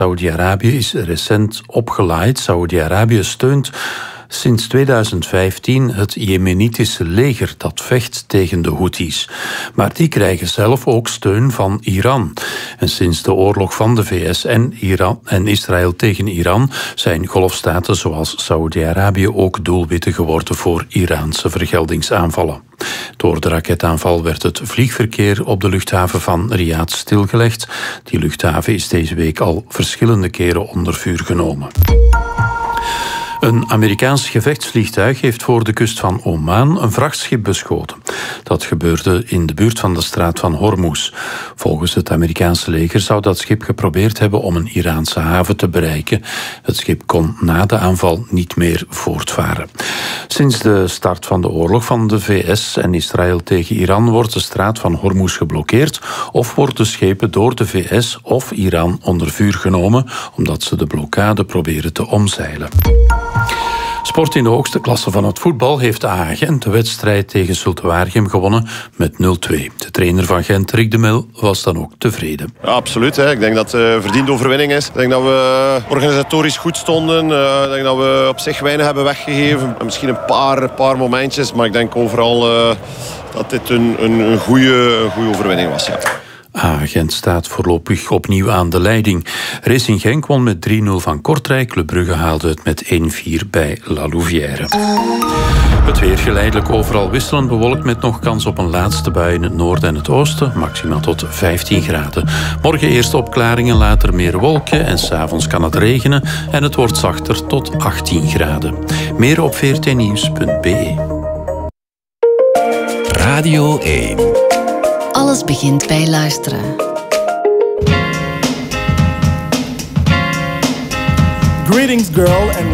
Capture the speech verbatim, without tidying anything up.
Saoedi-Arabië is recent opgelaaid. Saoedi-Arabië steunt sinds tweeduizend vijftien het Jemenitische leger dat vecht tegen de Houthis. Maar die krijgen zelf ook steun van Iran. En sinds de oorlog van de V S en, Iran, en Israël tegen Iran zijn golfstaten zoals Saoedi-Arabië ook doelwitten geworden voor Iraanse vergeldingsaanvallen. Door de raketaanval werd het vliegverkeer op de luchthaven van Riyadh stilgelegd. Die luchthaven is deze week al verschillende keren onder vuur genomen. Een Amerikaans gevechtsvliegtuig heeft voor de kust van Oman een vrachtschip beschoten. Dat gebeurde in de buurt van de straat van Hormuz. Volgens het Amerikaanse leger zou dat schip geprobeerd hebben om een Iraanse haven te bereiken. Het schip kon na de aanval niet meer voortvaren. Sinds de start van de oorlog van de V S en Israël tegen Iran wordt de straat van Hormuz geblokkeerd of worden schepen door de V S of Iran onder vuur genomen omdat ze de blokkade proberen te omzeilen. Sport in de hoogste klasse van het voetbal heeft A H Gent de wedstrijd tegen Zulte Waregem gewonnen met nul twee. De trainer van Gent, Rick de Mel, was dan ook tevreden. Ja, absoluut. Hè. Ik denk dat het een verdiende overwinning is. Ik denk dat we organisatorisch goed stonden. Uh, ik denk dat we op zich weinig hebben weggegeven. Misschien een paar, een paar momentjes, maar ik denk overal uh, dat dit een, een, een goede een goede overwinning was. Ja. A H Gent staat voorlopig opnieuw aan de leiding. Racing Genk won met drie nul van Kortrijk. Club Brugge haalde het met één vier bij La Louvière. Het weer geleidelijk overal wisselend bewolkt met nog kans op een laatste bui in het noorden en het oosten. Maximaal tot vijftien graden. Morgen eerst opklaringen, later meer wolken en 's avonds kan het regenen. En het wordt zachter tot achttien graden. Meer op v r t nieuws punt b e. Radio één. Alles begint bij luisteren. Greetings, girl, and